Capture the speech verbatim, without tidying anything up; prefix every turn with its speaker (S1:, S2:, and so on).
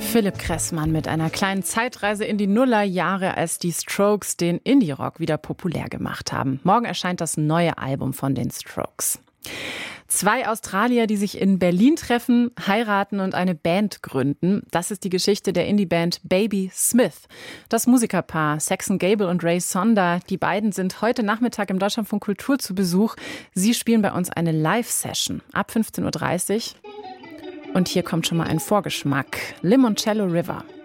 S1: Philipp Kressmann mit einer kleinen Zeitreise in die Nullerjahre, als die Strokes den Indie-Rock wieder populär gemacht haben. Morgen erscheint das neue Album von den Strokes. Zwei Australier, die sich in Berlin treffen, heiraten und eine Band gründen. Das ist die Geschichte der Indie-Band Baby Smith. Das Musikerpaar Saxon Gable und Ray Sonder, die beiden sind heute Nachmittag im Deutschlandfunk Kultur zu Besuch. Sie spielen bei uns eine Live-Session ab fünfzehn Uhr dreißig. Und hier kommt schon mal ein Vorgeschmack. Limoncello River.